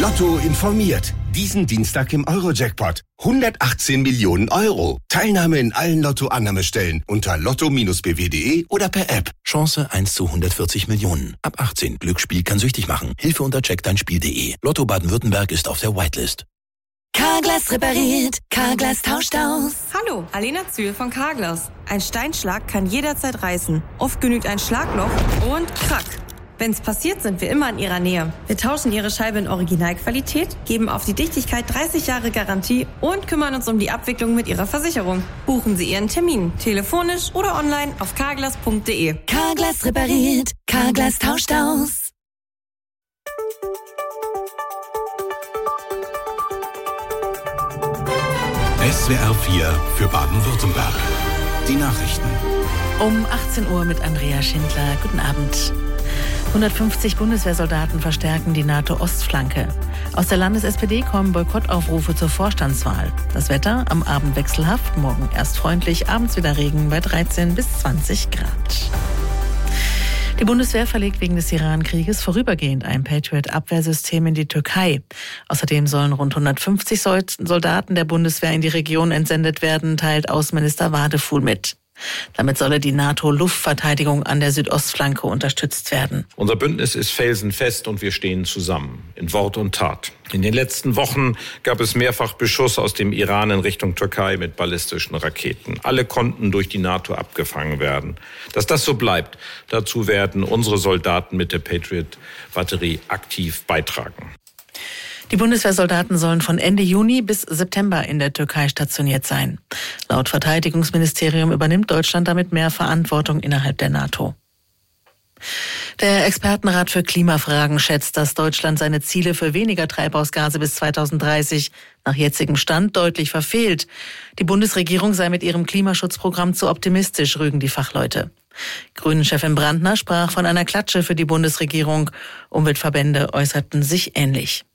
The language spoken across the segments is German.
Lotto informiert. Diesen Dienstag im Euro-Jackpot. 118 Millionen Euro. Teilnahme in allen Lotto-Annahmestellen unter lotto-bw.de oder per App. Chance 1 zu 140 Millionen. Ab 18. Glücksspiel kann süchtig machen. Hilfe unter checkdeinspiel.de. Lotto Baden-Württemberg ist auf der Whitelist. Carglass repariert. Carglass tauscht aus. Hallo, Alena Zühl von Carglass. Ein Steinschlag kann jederzeit reißen. Oft genügt ein Schlagloch und krack. Wenn's passiert, sind wir immer in Ihrer Nähe. Wir tauschen Ihre Scheibe in Originalqualität, geben auf die Dichtigkeit 30 Jahre Garantie und kümmern uns um die Abwicklung mit Ihrer Versicherung. Buchen Sie Ihren Termin, telefonisch oder online auf carglass.de. Carglass repariert. Carglass tauscht aus. SWR 4 für Baden-Württemberg. Die Nachrichten. Um 18 Uhr mit Andrea Schindler. Guten Abend. 150 Bundeswehrsoldaten verstärken die NATO-Ostflanke. Aus der Landes-SPD kommen Boykottaufrufe zur Vorstandswahl. Das Wetter am Abend wechselhaft, morgen erst freundlich, abends wieder Regen bei 13 bis 20 Grad. Die Bundeswehr verlegt wegen des Iran-Krieges vorübergehend ein Patriot-Abwehrsystem in die Türkei. Außerdem sollen rund 150 Soldaten der Bundeswehr in die Region entsendet werden, teilt Außenminister Wadefuhl mit. Damit solle die NATO-Luftverteidigung an der Südostflanke unterstützt werden. Unser Bündnis ist felsenfest und wir stehen zusammen, in Wort und Tat. In den letzten Wochen gab es mehrfach Beschuss aus dem Iran in Richtung Türkei mit ballistischen Raketen. Alle konnten durch die NATO abgefangen werden. Dass das so bleibt, dazu werden unsere Soldaten mit der Patriot-Batterie aktiv beitragen. Die Bundeswehrsoldaten sollen von Ende Juni bis September in der Türkei stationiert sein. Laut Verteidigungsministerium übernimmt Deutschland damit mehr Verantwortung innerhalb der NATO. Der Expertenrat für Klimafragen schätzt, dass Deutschland seine Ziele für weniger Treibhausgase bis 2030 nach jetzigem Stand deutlich verfehlt. Die Bundesregierung sei mit ihrem Klimaschutzprogramm zu optimistisch, rügen die Fachleute. Grünen-Chefin Brandner sprach von einer Klatsche für die Bundesregierung. Umweltverbände äußerten sich ähnlich.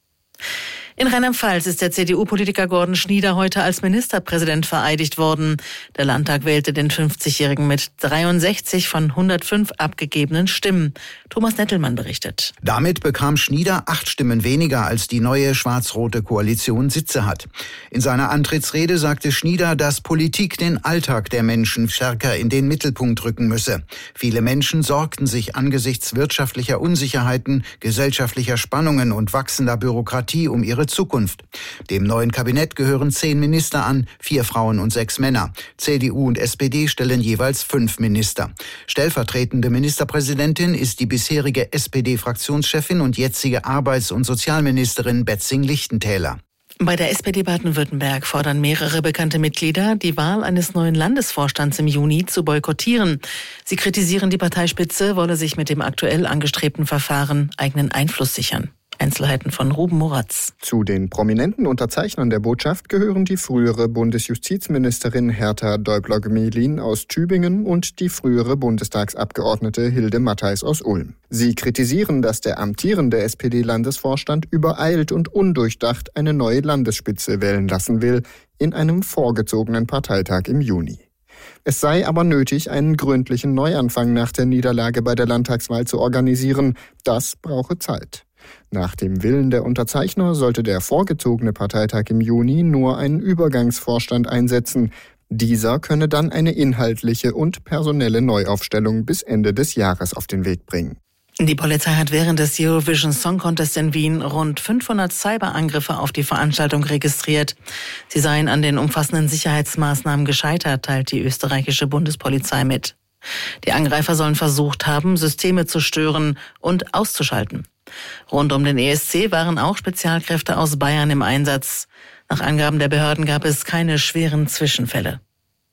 In Rheinland-Pfalz ist der CDU-Politiker Gordon Schnieder heute als Ministerpräsident vereidigt worden. Der Landtag wählte den 50-Jährigen mit 63 von 105 abgegebenen Stimmen. Thomas Nettelmann berichtet. Damit bekam Schnieder 8 Stimmen weniger, als die neue schwarz-rote Koalition Sitze hat. In seiner Antrittsrede sagte Schnieder, dass Politik den Alltag der Menschen stärker in den Mittelpunkt rücken müsse. Viele Menschen sorgten sich angesichts wirtschaftlicher Unsicherheiten, gesellschaftlicher Spannungen und wachsender Bürokratie um ihre Zukunft. Dem neuen Kabinett gehören 10 Minister an, 4 Frauen und 6 Männer. CDU und SPD stellen jeweils 5 Minister. Stellvertretende Ministerpräsidentin ist die bisherige SPD-Fraktionschefin und jetzige Arbeits- und Sozialministerin Betzing-Lichtentäler. Bei der SPD Baden-Württemberg fordern mehrere bekannte Mitglieder, die Wahl eines neuen Landesvorstands im Juni zu boykottieren. Sie kritisieren, die Parteispitze wolle sich mit dem aktuell angestrebten Verfahren eigenen Einfluss sichern. Einzelheiten von Ruben Moratz. Zu den prominenten Unterzeichnern der Botschaft gehören die frühere Bundesjustizministerin Hertha Däubler-Gmelin aus Tübingen und die frühere Bundestagsabgeordnete Hilde Mattheis aus Ulm. Sie kritisieren, dass der amtierende SPD-Landesvorstand übereilt und undurchdacht eine neue Landesspitze wählen lassen will, in einem vorgezogenen Parteitag im Juni. Es sei aber nötig, einen gründlichen Neuanfang nach der Niederlage bei der Landtagswahl zu organisieren. Das brauche Zeit. Nach dem Willen der Unterzeichner sollte der vorgezogene Parteitag im Juni nur einen Übergangsvorstand einsetzen. Dieser könne dann eine inhaltliche und personelle Neuaufstellung bis Ende des Jahres auf den Weg bringen. Die Polizei hat während des Eurovision Song Contest in Wien rund 500 Cyberangriffe auf die Veranstaltung registriert. Sie seien an den umfassenden Sicherheitsmaßnahmen gescheitert, teilt die österreichische Bundespolizei mit. Die Angreifer sollen versucht haben, Systeme zu stören und auszuschalten. Rund um den ESC waren auch Spezialkräfte aus Bayern im Einsatz. Nach Angaben der Behörden gab es keine schweren Zwischenfälle.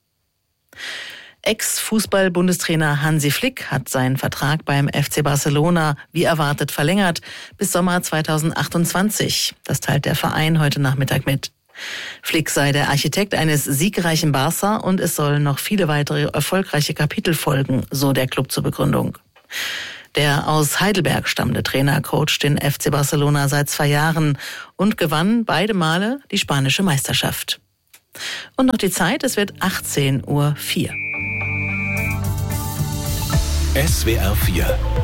Ex-Fußball-Bundestrainer Hansi Flick hat seinen Vertrag beim FC Barcelona wie erwartet verlängert bis Sommer 2028. Das teilt der Verein heute Nachmittag mit. Flick sei der Architekt eines siegreichen Barca und es sollen noch viele weitere erfolgreiche Kapitel folgen, so der Club zur Begründung. Der aus Heidelberg stammende Trainer coacht den FC Barcelona seit 2 Jahren und gewann beide Male die spanische Meisterschaft. Und noch die Zeit, es wird 18:04 Uhr. SWR 4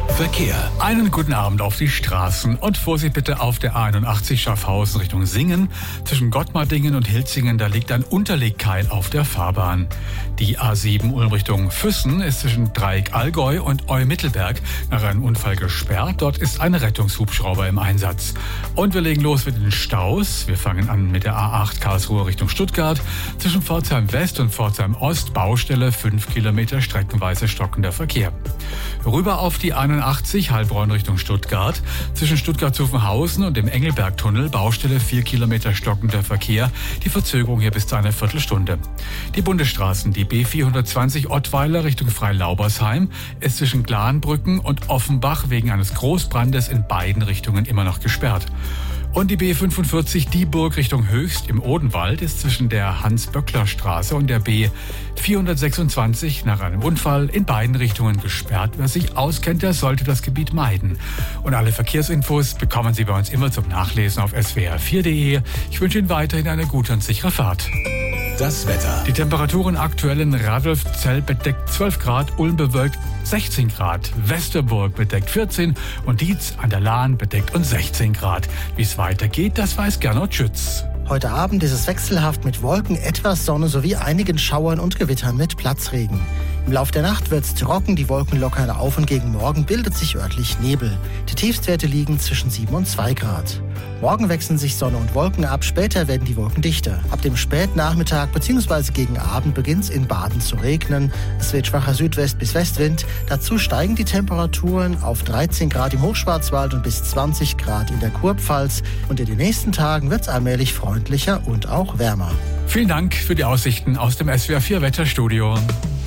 Verkehr. Einen guten Abend auf die Straßen und Vorsicht bitte auf der A81 Schaffhausen Richtung Singen. Zwischen Gottmardingen und Hilzingen, da liegt ein Unterlegkeil auf der Fahrbahn. Die A7 Ulm Richtung Füssen ist zwischen Dreieck Allgäu und Eu-Mittelberg nach einem Unfall gesperrt. Dort ist ein Rettungshubschrauber im Einsatz. Und wir legen los mit den Staus. Wir fangen an mit der A8 Karlsruhe Richtung Stuttgart. Zwischen Pforzheim West und Pforzheim Ost Baustelle, 5 Kilometer streckenweise stockender Verkehr. Rüber auf die 81 Heilbronn Richtung Stuttgart. Zwischen Stuttgart-Zuffenhausen und dem Engelbergtunnel Baustelle, 4 Kilometer stockender Verkehr. Die Verzögerung hier bis zu einer Viertelstunde. Die Bundesstraßen, die B420 Ottweiler Richtung Freilaubersheim ist zwischen Glanbrücken und Offenbach wegen eines Großbrandes in beiden Richtungen immer noch gesperrt. Und die B45 Dieburg Richtung Höchst im Odenwald ist zwischen der Hans-Böckler-Straße und der B426 nach einem Unfall in beiden Richtungen gesperrt. Wer sich auskennt, der sollte das Gebiet meiden. Und alle Verkehrsinfos bekommen Sie bei uns immer zum Nachlesen auf swr4.de. Ich wünsche Ihnen weiterhin eine gute und sichere Fahrt. Das Wetter. Die Temperaturen aktuell in Radolfzell bedeckt 12 Grad, Ulm bewölkt 16 Grad, Westerburg bedeckt 14 und Dietz an der Lahn bedeckt und 16 Grad. Wie es weitergeht, das weiß Gernot Schütz. Heute Abend ist es wechselhaft mit Wolken, etwas Sonne sowie einigen Schauern und Gewittern mit Platzregen. Im Laufe der Nacht wird es trocken, die Wolken lockern auf und gegen Morgen bildet sich örtlich Nebel. Die Tiefstwerte liegen zwischen 7 und 2 Grad. Morgen wechseln sich Sonne und Wolken ab, später werden die Wolken dichter. Ab dem Spätnachmittag bzw. gegen Abend beginnt es in Baden zu regnen. Es wird schwacher Südwest- bis Westwind. Dazu steigen die Temperaturen auf 13 Grad im Hochschwarzwald und bis 20 Grad in der Kurpfalz. Und in den nächsten Tagen wird es allmählich freundlicher und auch wärmer. Vielen Dank für die Aussichten aus dem SWR4 Wetterstudio.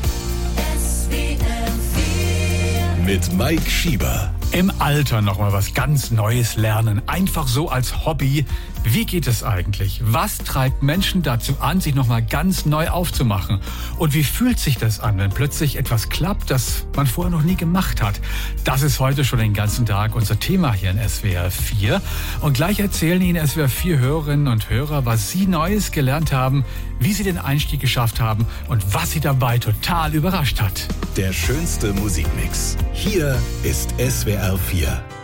Mit Mike Schieber. Im Alter noch mal was ganz Neues lernen. Einfach so als Hobby. Wie geht es eigentlich? Was treibt Menschen dazu an, sich noch mal ganz neu aufzumachen? Und wie fühlt sich das an, wenn plötzlich etwas klappt, das man vorher noch nie gemacht hat? Das ist heute schon den ganzen Tag unser Thema hier in SWR4. Und gleich erzählen Ihnen SWR4-Hörerinnen und Hörer, was Sie Neues gelernt haben, wie Sie den Einstieg geschafft haben und was Sie dabei total überrascht hat. Der schönste Musikmix. Hier ist SWR4.